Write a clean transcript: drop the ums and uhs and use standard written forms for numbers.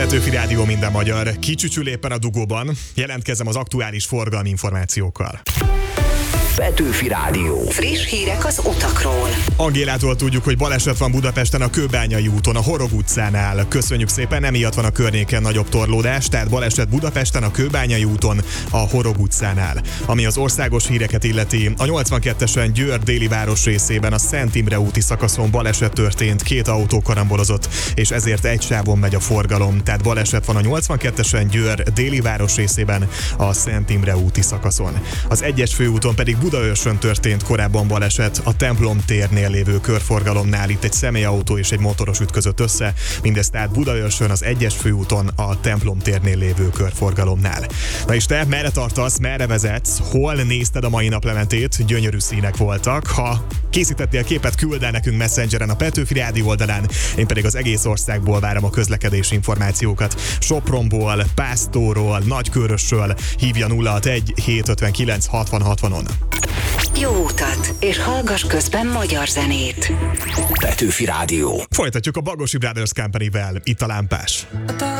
Petőfi Rádió, minden magyar. Kicsücsül éppen a dugóban. Jelentkezem az aktuális forgalmi információkkal. Petőfi Rádió. Friss hírek az utakról. Angélától tudjuk, hogy baleset van Budapesten a Kőbányai úton, a Horog utcánál. Köszönjük szépen, emiatt van a környéken nagyobb torlódás, tehát baleset Budapesten a Kőbányai úton, a Horog utcánál. Ami az országos híreket illeti, a 82-esen Győr déli városrészében a Szent Imre úti szakaszon baleset történt, 2 autó karambolozott, és ezért egy sávon megy a forgalom. Tehát baleset van a 82-esen Győr déli városrészében a Szent Imre úti szakaszon. Az 1-es főúton pedig Budaörsön történt korábban baleset, a Templom térnél lévő körforgalomnál. Itt egy személyautó és egy motoros ütközött össze, mindezt tehát Budaörsön az 1-es főúton a Templom térnél lévő körforgalomnál. Na és te merre tartasz, merre vezetsz, hol nézted a mai naplementét? Gyönyörű színek voltak. Ha készítettél képet, küld el nekünk Messengeren a Petőfi Rádió oldalán, én pedig az egész országból várom a közlekedési információkat. Sopronból, Pásztóról, Nagykőrösről hívja 061 759 60 60-on. Jó utat, és hallgass közben magyar zenét. Petőfi Rádió. Folytatjuk a Bagosi Brothers Company-vel, itt a lámpás.